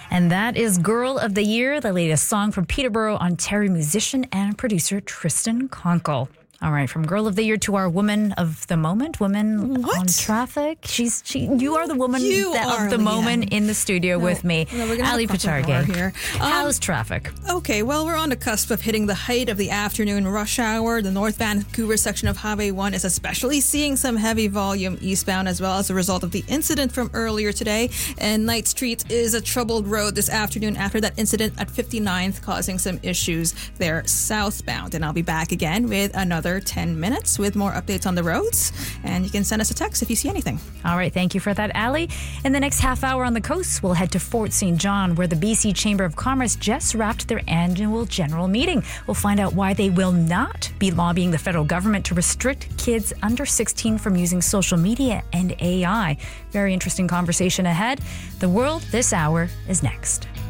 And that is Girl of the Year, the latest song from Peterborough, Ontario musician and producer Tristan Conkle. All right, from Girl of the Year to our Woman of the Moment, Woman on Traffic. You are the woman of the moment in the studio with me, Ali Picharge here. How's traffic? Okay, well, we're on the cusp of hitting the height of the afternoon rush hour. The North Vancouver section of Highway 1 is especially seeing some heavy volume eastbound as well as a result of the incident from earlier today. And Knight Street is a troubled road this afternoon after that incident at 59th, causing some issues there southbound. And I'll be back again with another 10 minutes with more updates on the roads, and you can send us a text if you see anything. All right, thank you for that, Ali. In the next half hour on the coast, we'll head to Fort St. John, where the BC Chamber of Commerce just wrapped their annual general meeting. We'll find out why they will not be lobbying the federal government to restrict kids under 16 from using social media and AI. Very interesting conversation ahead. The World This Hour is next.